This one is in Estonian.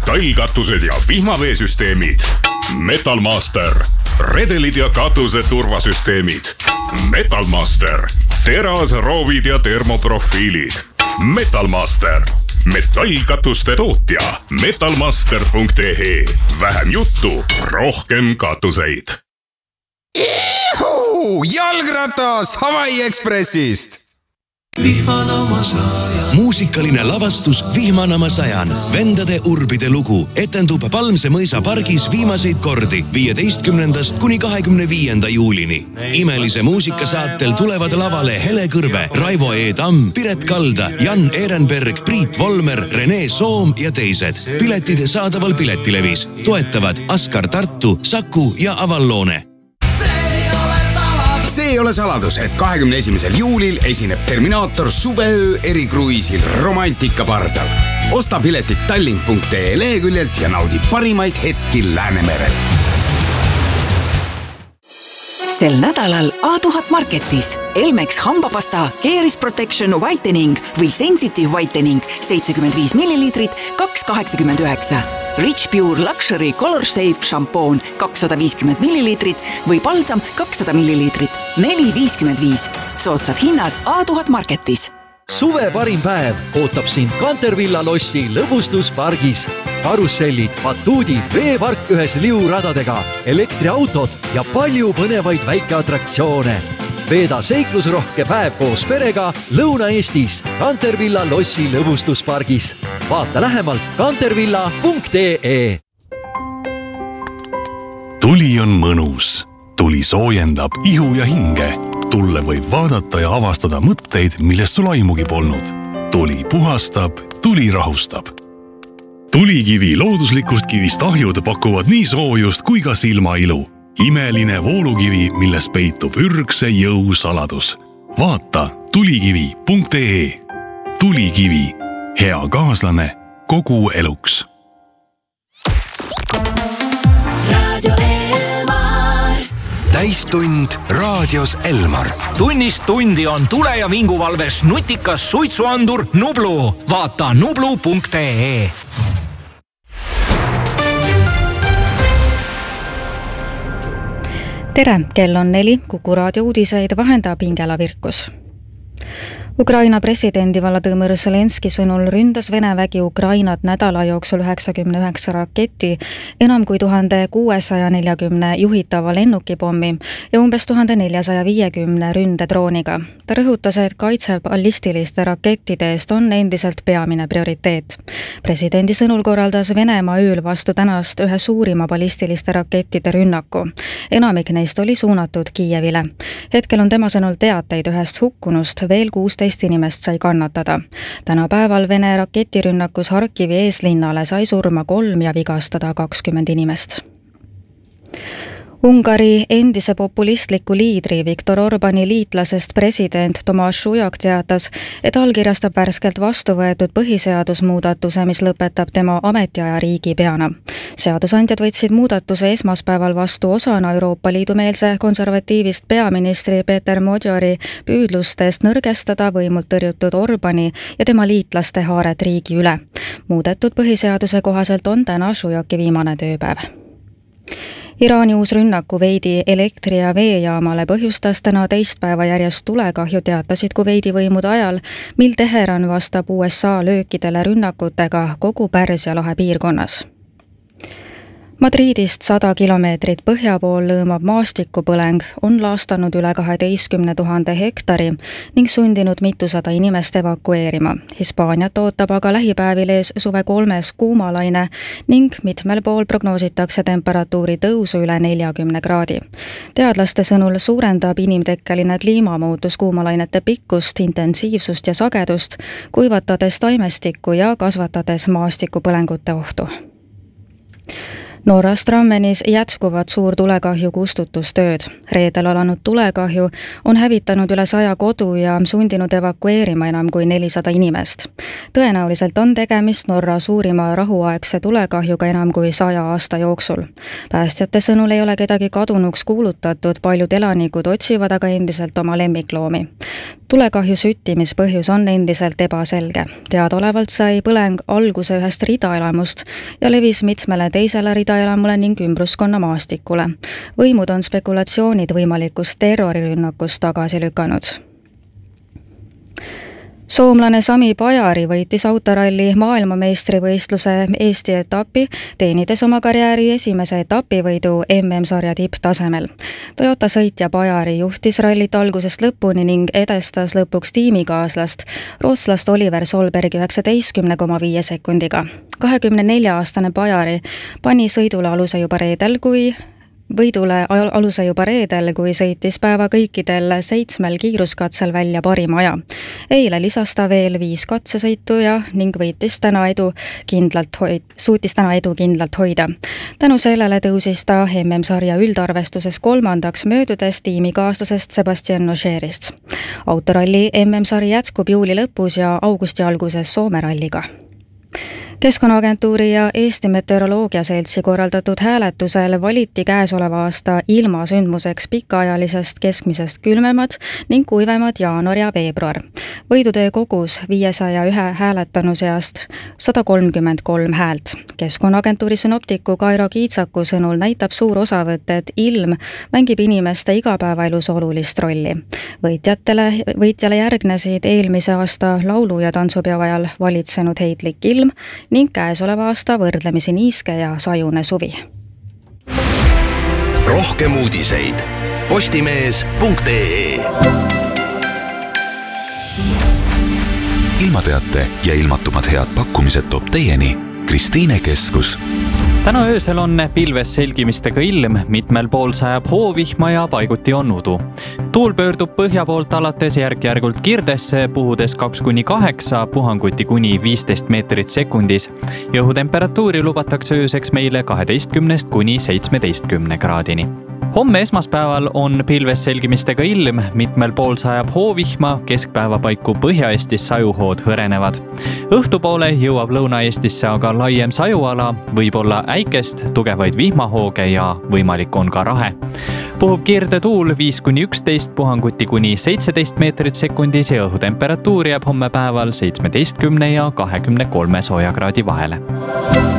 metallkatused ja vihmaveesüsteemid. Metalmaster. Redelid ja katuse turvasüsteemid. Metalmaster. Terasroovid ja termoprofiilid. Metalmaster. Metallkatuste tootja. Metalmaster.ee. Vähem juttu, rohkem katuseid. Jalgratas Hawaii Expressist. Muusikaline lavastus Vihmanama sajan. Vendade urbide lugu etendub Palmse mõisa pargis viimaseid kordi 15. kuni 25. juulini. Imelise muusikasaatel tulevad lavale Hele Kõrve, Raivo E. Tamm, Piret Kalda, Jan Ehrenberg, Priit Volmer, Rene Soom ja teised. Piletid saadaval Piletilevis. Toetavad Askar Tartu, Saku ja Avalloone. See ei ole saladus, et 21. juulil esineb Terminaator suveöö erikruiisil Romantika pardal. Osta piletid tallink.ee leheküljelt ja naudi parimaid hetki Läänemerel. Sel nädalal A1000 Marketis Elmex hambapasta Caris Protection Whitening või Sensitive Whitening 75 ml 2,89. Rich Pure Luxury Color Safe šampoon 250 ml või balsam 200 ml 4,55. Soodsad hinnad A1000 Marketis. Suve parim päev ootab sind Cantervilla lossi lõbustuspargis. Karussellid, batuudid, veepark ühes liuradadega, elektriautod ja palju põnevaid väikeatraktsioone. Veeda seiklusrohke päev koos perega Lõuna-Eestis Cantervilla lossi lõbustuspargis. Vaata lähemalt cantervilla.ee. Tuli on mõnus. Tuli soojendab ihu ja hinge. Tulle võib vaadata ja avastada mõtteid, millest sul aimugi polnud. Tuli puhastab, tuli rahustab. Tulikivi looduslikust kivist ahjud pakuvad nii soojust kui ka silmailu. Imeline voolukivi, milles peitub ürgse jõu saladus. Vaata tulikivi.ee. Tulikivi. Hea kaaslane kogu eluks. Täistund raadios Elmar. Tunnist tundi on tule- ja vinguvalves nutikas suitsuandur Nublu. Vaata nublu.ee. Tere, kell on 4, Kuku raadio uudiseid vahendab Ingela Virkus. Ukraina presidendi Volodõmõr Zelenski sõnul ründas Vene vägi Ukrainat nädala jooksul 99 raketi, enam kui 1640 juhitava lennukipommi ja umbes 1450 ründedrooniga. Ta rõhutas, et kaitse ballistiliste rakettide eest on endiselt peamine prioriteet. Presidendi sõnul korraldas Venemaa ööl vastu tänast ühe suurima ballistiliste rakettide rünnaku. Enamik neist oli suunatud Kiievile. Hetkel on tema sõnul teateid ühest hukkunust, veel 16 inimest sai kannatada. Tänapäeval Vene raketirünnakus Harkivi eeslinnale sai surma 3 ja vigastada 20 inimest. Ungari endise populistliku liidri Viktor Orbani liitlasest president Tomaš Ujak teatas, et allkirjastab värskelt vastu võetud põhiseadusmuudatuse, mis lõpetab tema ametiaja riigipeana. Seadusandjad võtsid muudatuse esmaspäeval vastu osana Euroopa Liidu meelse konservatiivist peaministri Peeter Modjori püüdlustest nõrgestada võimult tõrjutud Orbani ja tema liitlaste haaret riigi üle. Muudetud põhiseaduse kohaselt on täna Ujaki viimane tööpäev. Iraani uus rünnak Kuveidi elektri- ja veejaamale põhjustas täna teist päeva järjest tulekahju, teatasid Kuveidi võimude ajal, mil Teheran vastab USA löökidele rünnakutega kogu Pärsia lahe piirkonnas. Madridist 100 kilomeetrit põhja pool lõõmab maastikupõleng on laastanud üle 12 000 hektari ning sundinud mitusada inimest evakueerima. Hispaaniat ootab aga lähipäevil ees suve 3. kuumalaine ning mitmel pool prognoositakse temperatuuri tõusu üle 40 kraadi. Teadlaste sõnul suurendab inimtekkeline kliimamuutus kuumalainete pikkust, intensiivsust ja sagedust, kuivatades taimestikku ja kasvatades maastikupõlengute ohtu. Norras Drammenis jätkuvad suur tulekahju kustutustööd. Reedel alanud tulekahju on hävitanud üle 100 kodu ja sundinud evakueerima enam kui 400 inimest. Tõenäoliselt on tegemist Norra suurima rahuaegse tulekahjuga enam kui 100 aasta jooksul. Päästjate sõnul ei ole kedagi kadunuks kuulutatud, paljud elanikud otsivad aga endiselt oma lemmikloomi. Tulekahju süttimispõhjus on endiselt ebaselge. Teadaolevalt sai põleng alguse ühest ridaelamust ja levis mitmele teisele ridaelamule ning ümbruskonna maastikule. Võimud on spekulatsioonid võimalikust terrorirünnakust tagasi lükanud. Soomlane Sami Pajari võitis autoralli maailmameistrivõistluse Eesti etapi, teenides oma karjääri esimese etapivõidu MM-sarja tipptasemel. Toyota sõitja Pajari juhtis rallit algusest lõpuni ning edestas lõpuks tiimikaaslast, rootslast Oliver Solbergi 19,5 sekundiga. 24-aastane Pajari pani sõidule aluse juba reedel, kui sõitis päeva kõikidel 7 kiiruskatsel välja parima aja. Eile lisas ta veel 5 katsesõitu ning suutis täna edu kindlalt hoida. Tänu sellele tõusis ta MM-sarja üldarvestuses 3. möödudes tiimikaaslasest Sebastian Ožeerist. Autoralli MM-sari jätkub juuli lõpus ja augusti alguses Soome ralliga. Keskkonnaagentuuri ja Eesti Meteoroloogiaseltsi korraldatud hääletusel valiti käesoleva aasta ilmasündmuseks pikaajalisest keskmisest külmemad ning kuivemad jaanuar ja veebruar. Võidutöö kogus 501 hääletanu seast 133 häält. Keskkonnaagentuuri synoptiku Kairo Kiitsaku sõnul näitab suur osavõtt, et ilm mängib inimeste igapäevaelus olulist rolli. Võitjale järgnesid eelmise aasta laulu- ja tantsupeo ajal valitsenud heitlik ilm ning käesoleva aasta võrdlemisi niiske ja sajune suvi. Rohkem uudiseid postimees.ee. Ilmateate ja ilmatumad head pakkumised toob teieni Kristiine Keskus. Täna öösel on pilves selgimistega ilm, mitmel pool sajab hoovihma ja paiguti on udu. Tuul pöördub põhja poolt alates järk-järgult kirdesse, puhudes 2-8, puhanguti kuni 15 meetrit sekundis. Õhutemperatuuri lubatakse ööseks meile 12–17 kraadini. Homme esmaspäeval on pilves selgimistega ilm, mitmel pool sajab hoovihma, keskpäeva paiku Põhja-Eestis sajuhood hõrenevad. Õhtupoole jõuab Lõuna-Eestisse aga laiem sajuala, võib olla äikest, tugevaid vihmahooge ja võimalik on ka rahe. Puhub kirde tuul 5–11, puhanguti kuni 17 meetrit sekundis ja õhutemperatuur jääb homme päeval 17 ja 23 soojakraadi vahele.